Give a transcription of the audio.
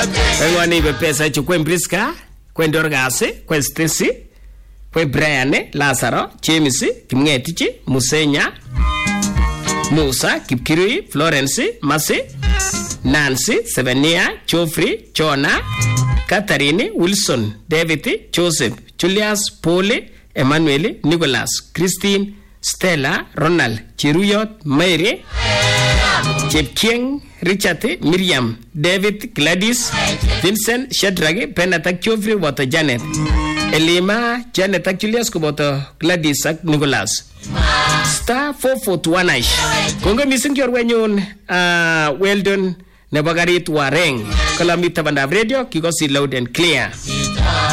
Ngwani be pesa chu kwen Priska, kwen Dorgase, kwen Stacy, kwen Brian, Lazaro, James, Kimngetichi, Musenya, Musa, Kipkirui, Florence, Masi, Nancy, Sevenia, Geoffrey, Jonah, Catherine, Wilson, David, Joseph, Julius, Paul, Emmanuel, Nicholas, Christine, Stella, Ronald, Chiruyot, Mary, Chepkieng, Richard, Miriam, David, Gladys, Vincent, Shadrach, Penatak, Geoffrey, Water Janet, Elima, Janet, Julius, Kuboto, Gladys, Nicholas. Star 4421 Kongo missing your wenyon well done Nebagarit Wareng Kalamita Banda Radio Kikosi loud and clear.